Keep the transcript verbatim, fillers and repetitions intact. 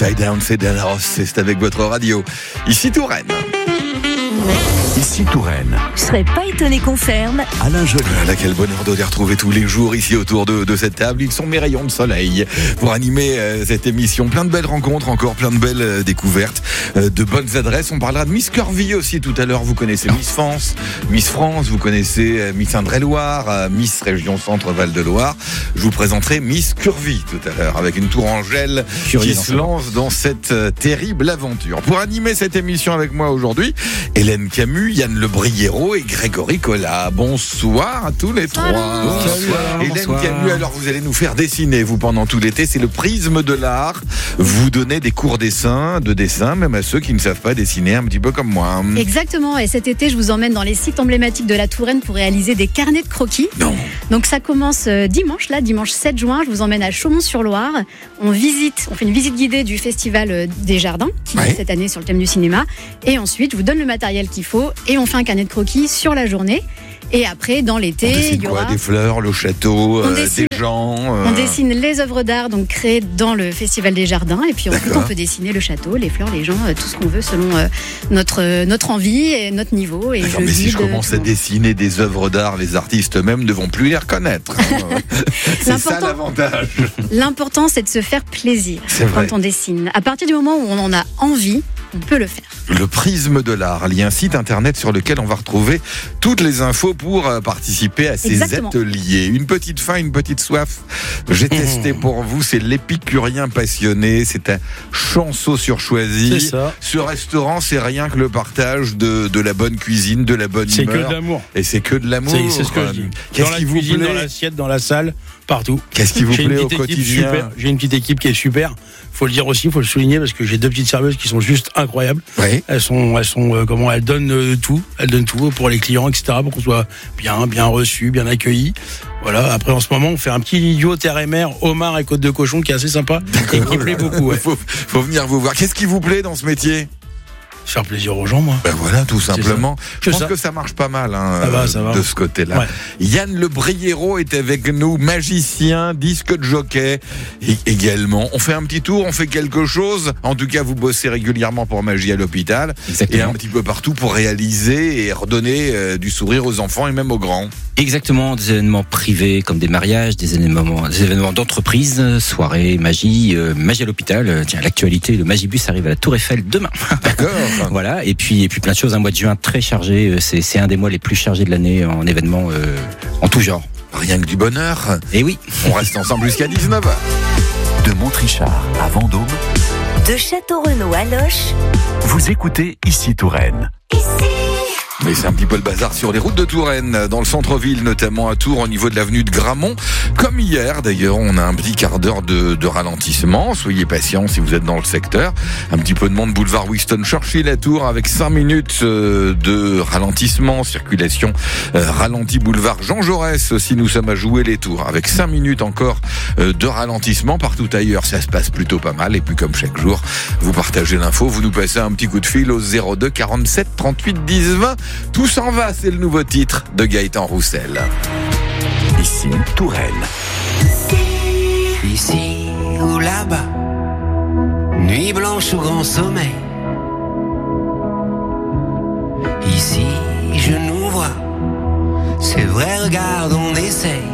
Upside Down, c'est Dan Ross, c'est avec votre radio. Ici Touraine. Ici Touraine. Je serais pas étonné qu'on ferme. Alain Joly. Voilà, quel bonheur de les retrouver tous les jours ici autour de, de cette table. Ils sont mes rayons de soleil pour animer euh, cette émission. Plein de belles rencontres, encore plein de belles euh, découvertes, euh, de bonnes adresses. On parlera de Miss Curvy aussi tout à l'heure. Vous connaissez Miss France, Miss France, vous connaissez euh, Miss Indre-et-Loire, euh, Miss Région Centre Val-de-Loire. Je vous présenterai Miss Curvy tout à l'heure avec une tourangelle qui se lance dans cette euh, terrible aventure. Pour animer cette émission avec moi aujourd'hui, Hélène Camus, Yann Le Briero et Grégory Collat. Bonsoir à tous les trois. Bonsoir. Hélène Bonsoir. Camus, alors vous allez nous faire dessiner, vous, pendant tout l'été. C'est le prisme de l'art. Vous donnez des cours dessin, de dessin, même à ceux qui ne savent pas dessiner, un petit peu comme moi. Exactement, et cet été, je vous emmène dans les sites emblématiques de la Touraine pour réaliser des carnets de croquis. Non. Donc ça commence euh, dimanche, là, dimanche sept juin. Je vous emmène à Chaumont-sur-Loire. On visite, on fait une visite guidée du Festival euh, des Jardins, qui Ouais. est cette année sur le thème du cinéma. Et ensuite, je vous donne le matériel qu'il faut et on fait un carnet de croquis sur la journée. Et après, dans On l'été, dessine il y quoi? aura... Des fleurs, le château, On euh, dessine- des gens. euh, On dessine les œuvres d'art donc créées dans le Festival des Jardins et puis ensuite D'accord. on peut dessiner le château, les fleurs, les gens, euh, tout ce qu'on veut selon euh, notre euh, notre envie et notre niveau. Et D'accord, je mais si je guide, commence euh, à dessiner des œuvres d'art, les artistes eux-mêmes ne vont plus les reconnaître. hein. C'est ça L'important- l'avantage. L'important c'est de se faire plaisir C'est vrai. quand on dessine. À partir du moment où on en a envie, on peut le faire. Le prisme de l'art, il y a un site internet sur lequel on va retrouver toutes les infos pour euh, participer à ces Exactement. ateliers. Une petite faim, une petite soif. J'ai testé pour vous, c'est l'épicurien passionné, c'est un Chanceau sur Choisy. C'est ça. Ce restaurant, c'est rien que le partage de, de la bonne cuisine, de la bonne C'est que humeur. de l'amour. Et c'est que de l'amour. C'est, c'est ce que je dis. Qu'est-ce Dans la qui vous cuisine, plaît dans l'assiette, dans la salle, partout. Qu'est-ce qui vous J'ai plaît une au petite équipe quotidien? super. J'ai une petite équipe qui est super. Faut le dire aussi, faut le souligner parce que j'ai deux petites serveuses qui sont juste incroyables. Oui. Elles sont, elles sont, euh, comment, elles donnent euh, tout, elles donnent tout pour les clients, et cetera, pour qu'on soit bien, bien reçu, bien accueilli. Voilà. Après, en ce moment, on fait un petit duo terre et mer, homard et côte de cochon, qui est assez sympa et qui plaît beaucoup. Ouais. faut, faut venir vous voir. Qu'est-ce qui vous plaît dans ce métier? Faire plaisir aux gens, moi. Ben voilà, tout simplement. Je Que pense ça. que ça marche pas mal hein, Ça va, ça va. de ce côté-là. Ouais. Yann Le Briero est avec nous, magicien, disque de jockey et également. On fait un petit tour, on fait quelque chose. En tout cas, vous bossez régulièrement pour Magie à l'hôpital Exactement. et un petit peu partout pour réaliser et redonner euh, du sourire aux enfants et même aux grands. Exactement, des événements privés comme des mariages, des événements, des événements d'entreprise, euh, soirées, magie, euh, magie à l'hôpital. Euh, Tiens, l'actualité, le Magibus arrive à la Tour Eiffel demain. D'accord. Voilà, et puis et puis plein de choses. Un mois de juin très chargé. Euh, C'est c'est un des mois les plus chargés de l'année en événements euh, en tout genre. Rien que du bonheur. Et oui. On reste ensemble jusqu'à dix-neuf heures. De Montrichard à Vendôme, De Château-Renaud à Loches. vous écoutez Ici Touraine. Mais c'est un petit peu le bazar sur les routes de Touraine, dans le centre-ville, notamment à Tours, au niveau de l'avenue de Gramont. Comme hier, d'ailleurs, on a un petit quart d'heure de, de ralentissement. Soyez patients si vous êtes dans le secteur. Un petit peu de monde, boulevard Winston Churchill à Tours, avec cinq minutes euh, de ralentissement. Circulation euh, ralentie, boulevard Jean Jaurès, aussi nous sommes à jouer les tours. Avec cinq minutes encore euh, de ralentissement. Partout ailleurs, ça se passe plutôt pas mal. Et puis, comme chaque jour, vous partagez l'info, vous nous passez un petit coup de fil au zéro deux quarante-sept trente-huit dix vingt. Tout s'en va, c'est le nouveau titre de Gaëtan Roussel. Ici Touraine. Ici ou là-bas, nuit blanche ou grand sommeil. Ici, je nous vois, c'est vrai, regarde, on essaye.